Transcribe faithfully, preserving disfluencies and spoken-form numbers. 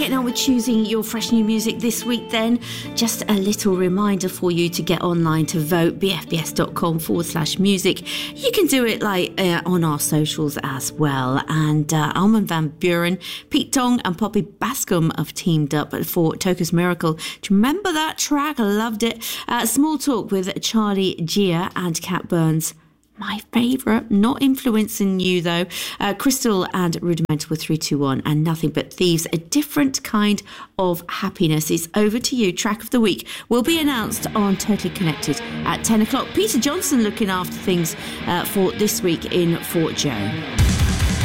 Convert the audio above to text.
getting on with choosing your fresh new music this week then? Just a little reminder for you to get online to vote, bfbs.com forward slash music. You can do it like uh, on our socials as well. And uh, Armin van Buuren, Pete Tong and Poppy Bascom have teamed up for Toca's Miracle. Do you remember that track? I loved it. Uh, small Talk with Charlie Gia and Cat Burns. My favourite, not influencing you though. Uh, Crystal and Rudimental with three two one and Nothing But Thieves. A different kind of happiness. It's over to you. Track of the week will be announced on Totally Connected at ten o'clock. Peter Johnson looking after things uh, for this week in Fort Joe.